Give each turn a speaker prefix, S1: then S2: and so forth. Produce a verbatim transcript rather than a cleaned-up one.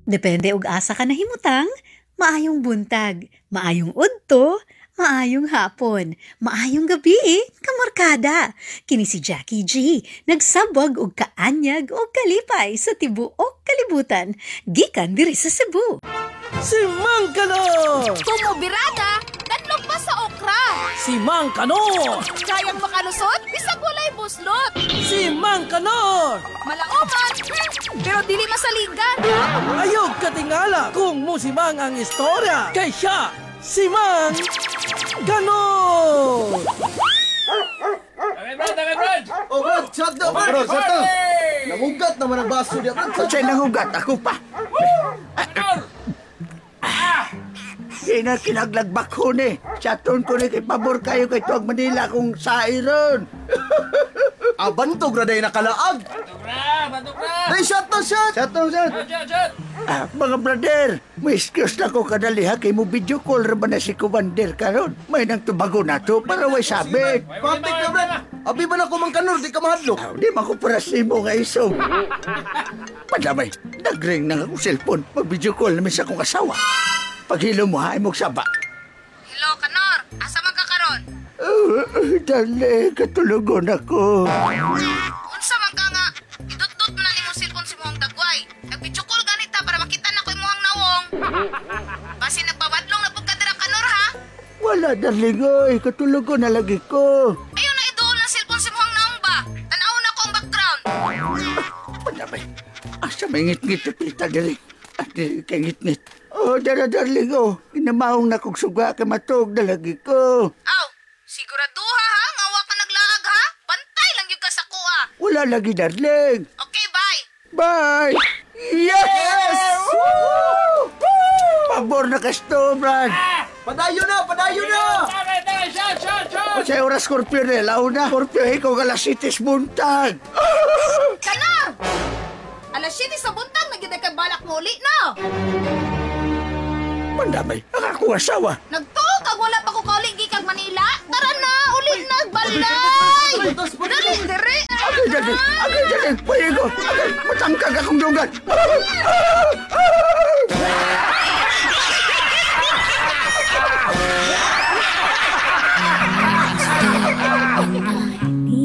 S1: Depende og asa ka nahimutang, maayong buntag, maayong udto, maayong hapon, maayong gabi, kamarkada. Kini si Jackie G, nagsabwag og kaanyag og kalipay sa tibuok kalibutan, gikan diri sa Cebu.
S2: Si Mang Kanor!
S3: Tumubirada, danlog pa sa okra.
S2: Si Mang Kanor!
S3: Kayang makalusot, bisag walay buslot.
S2: Si Mang Kanor!
S3: Malaoman, hmm, pero dili masaligan.
S2: Ayog katingala kung mo si Mang ang istorya. Kay siya, si Mang Kanor!
S4: Dami, Brad! Dami, Brad!
S5: Oh, Brad! Shut down, Brad! Bro, shut down! Namugat naman ang baso niya, Brad!
S6: Sa'y nahugat ako pa.
S4: Kanor!
S6: Kina kinaglagbak ko ni. Chaton ko ni kay pabor kayo kay Tuwag Manila kung sairon.
S5: Abantog na day nakalaag!
S4: Batok, Brad! Batok, Brad!
S5: Day, shut down, shut! Shut down, shut!
S4: Shot, shot, shot!
S6: Ah, mga brother, may excuse na ko kadali ha kay mo video call ra ba na si Commander karon. May nang tubago na to para way sabit.
S5: Patik na, Brad! Abi ba na ko, Mang Kanor? Di ka mahadlok!
S6: Ah, di man ko para si mo nga iso. Padamay, nagring na akong cellphone. Mag-video call namin sa akong asawa. Paghilo mo ha, imong saba.
S3: Hello, Kanor. Asa man ka karon?
S6: Uh, uh, dali, katulugon ako.
S3: Unsa man ka nga? Idot-dot man ang imong cellphone si Muhang Dagway. Nag-video call ganita para makita na ko imong nawong. Basi nagpabadlong na pud ka dira, Kanor, ha?
S6: Wala, darling, oy. Katulugon na lagi ko.
S3: Ayaw na iduol na cellphone si Muhang Naong ba? Tanaw na ko ang background.
S6: Padamay, asa may ngit-ngit na pita diri. At diri kay ngit-ngit. Oh, dara, darling, oh. Inamahong na kong suga ka matog na lagi ko.
S3: Aw, siguraduha ha? Ngawa ka naglaag ha? Bantay lang yung ka sa kuha.
S6: Wala lagi, darling.
S3: Okay, bye.
S6: Bye! Yes! Woo! Pabor na kasto, Brad.
S5: Padayo na! Padayo na!
S4: Dami, dami! Shot, shot, shot!
S6: Sa oras, Scorpio, eh. Lao na. Scorpio, ikaw galasitis buntag.
S3: Kanor! Alas siyete sa buntag, nagiging kay balak mo uli, no?
S6: Pandamay, ang akong asawa.
S3: Nagtuo kag wala pa ko kauli gikag Manila. Tara na, uli na, balay! Dali, diri!
S6: Agay, dali, agay, dali. Pwede ko. Agay, matangkag akong dugan.